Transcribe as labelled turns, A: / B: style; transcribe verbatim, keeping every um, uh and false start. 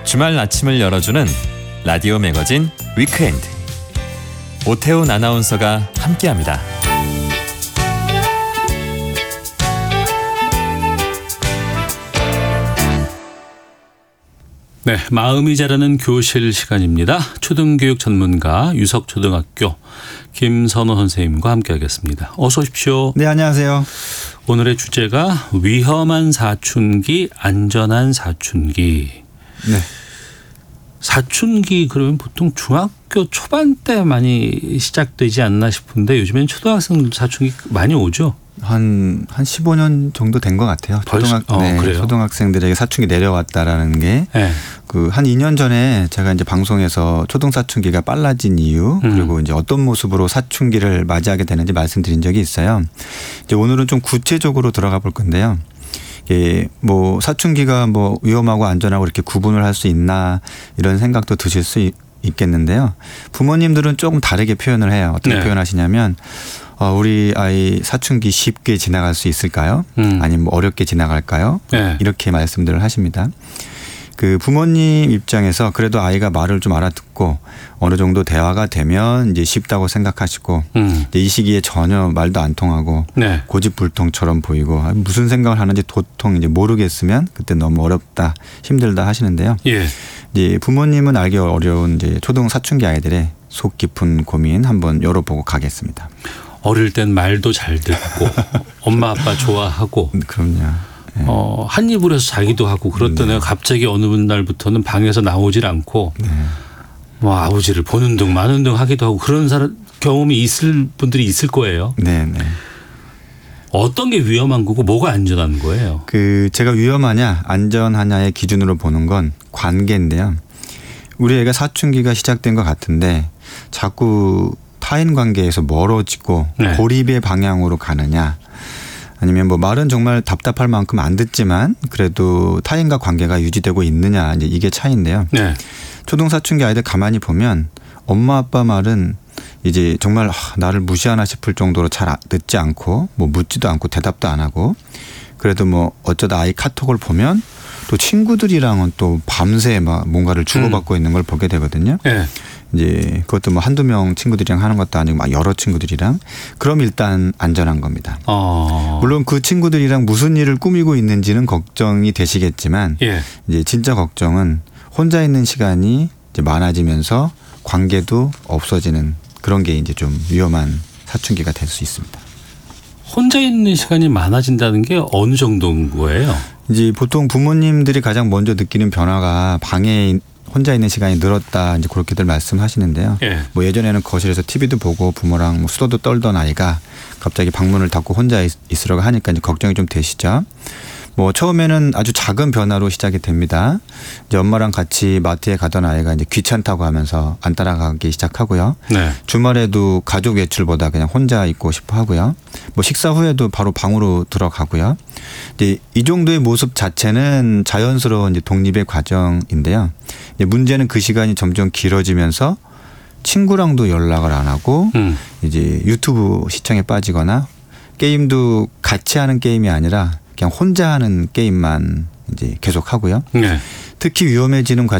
A: 주말 아침을 열어주는 라디오 매거진 위크엔드. 오태훈 아나운서가 함께합니다.
B: 네, 마음이 자라는 교실 시간입니다. 초등교육 전문가 유석초등학교 김선호 선생님과 함께하겠습니다. 어서 오십시오.
C: 네, 안녕하세요.
B: 오늘의 주제가 위험한 사춘기, 안전한 사춘기.
C: 네.
B: 사춘기 그러면 보통 중학교 초반 때 많이 시작되지 않나 싶은데 요즘엔 초등학생 사춘기 많이 오죠?
C: 한, 한 십오 년 정도 된 것 같아요. 초등학,
B: 어,
C: 네,
B: 그래요?
C: 초등학생들에게 사춘기 내려왔다라는 게
B: 네.
C: 그 한 이 년 전에 제가 이제 방송에서 초등사춘기가 빨라진 이유
B: 음.
C: 그리고 이제 어떤 모습으로 사춘기를 맞이하게 되는지 말씀드린 적이 있어요. 이제 오늘은 좀 구체적으로 들어가 볼 건데요. 예, 뭐 사춘기가 뭐 위험하고 안전하고 이렇게 구분을 할 수 있나 이런 생각도 드실 수 있, 있겠는데요. 부모님들은 조금 다르게 표현을 해요. 어떻게
B: 네.
C: 표현하시냐면 어, 우리 아이 사춘기 쉽게 지나갈 수 있을까요?
B: 음.
C: 아니면 뭐 어렵게 지나갈까요?
B: 네.
C: 이렇게 말씀들을 하십니다. 그 부모님 입장에서 그래도 아이가 말을 좀 알아듣고 어느 정도 대화가 되면 이제 쉽다고 생각하시고
B: 음.
C: 이제 이 시기에 전혀 말도 안 통하고
B: 네.
C: 고집불통처럼 보이고 무슨 생각을 하는지 도통 이제 모르겠으면 그때 너무 어렵다 힘들다 하시는데요.
B: 예.
C: 이제 부모님은 알기 어려운 이제 초등 사춘기 아이들의 속 깊은 고민 한번 열어보고 가겠습니다.
B: 어릴 땐 말도 잘 듣고 엄마 아빠 좋아하고
C: 그럼요. 네.
B: 어, 한 입으로 해서 자기도 하고 그렇던
C: 네.
B: 애가 갑자기 어느 날부터는 방에서 나오질 않고
C: 네.
B: 뭐 아버지를 보는 둥 마는 둥 하기도 하고 그런 사람 경험이 있을 분들이 있을 거예요.
C: 네, 네.
B: 어떤 게 위험한 거고 뭐가 안전한 거예요?
C: 그 제가 위험하냐 안전하냐의 기준으로 보는 건 관계인데요. 우리 애가 사춘기가 시작된 것 같은데 자꾸 타인 관계에서 멀어지고
B: 네.
C: 고립의 방향으로 가느냐 아니면 뭐 말은 정말 답답할 만큼 안 듣지만 그래도 타인과 관계가 유지되고 있느냐 이제 이게 차이인데요.
B: 네.
C: 초등사춘기 아이들 가만히 보면 엄마 아빠 말은 이제 정말 나를 무시하나 싶을 정도로 잘 듣지 않고 뭐 묻지도 않고 대답도 안 하고 그래도 뭐 어쩌다 아이 카톡을 보면 또 친구들이랑은 또 밤새 막 뭔가를 주고받고 음. 있는 걸 보게 되거든요.
B: 네.
C: 이제 그것도 뭐 한두 명 친구들이랑 하는 것도 아니고 막 여러 친구들이랑 그럼 일단 안전한 겁니다.
B: 어.
C: 물론 그 친구들이랑 무슨 일을 꾸미고 있는지는 걱정이 되시겠지만
B: 예.
C: 이제 진짜 걱정은 혼자 있는 시간이 이제 많아지면서 관계도 없어지는 그런 게 이제 좀 위험한 사춘기가 될 수 있습니다.
B: 혼자 있는 시간이 많아진다는 게 어느 정도인 거예요?
C: 이제 보통 부모님들이 가장 먼저 느끼는 변화가 방에 혼자 있는 시간이 늘었다 이제 그렇게들 말씀하시는데요.
B: 예.
C: 뭐 예전에는 거실에서 티비도 보고 부모랑 뭐 수다도 떨던 아이가 갑자기 방문을 닫고 혼자 있, 있으려고 하니까 이제 걱정이 좀 되시죠. 뭐 처음에는 아주 작은 변화로 시작이 됩니다. 이제 엄마랑 같이 마트에 가던 아이가 이제 귀찮다고 하면서 안 따라가기 시작하고요.
B: 네.
C: 주말에도 가족 외출보다 그냥 혼자 있고 싶어 하고요. 뭐 식사 후에도 바로 방으로 들어가고요. 이제 이 정도의 모습 자체는 자연스러운 이제 독립의 과정인데요. 이제 문제는 그 시간이 점점 길어지면서 친구랑도 연락을 안 하고
B: 음.
C: 이제 유튜브 시청에 빠지거나 게임도 같이 하는 게임이 아니라 그냥 혼자 하는 게임만 이제 계속 하고요.
B: 네.
C: 특히 위험해지는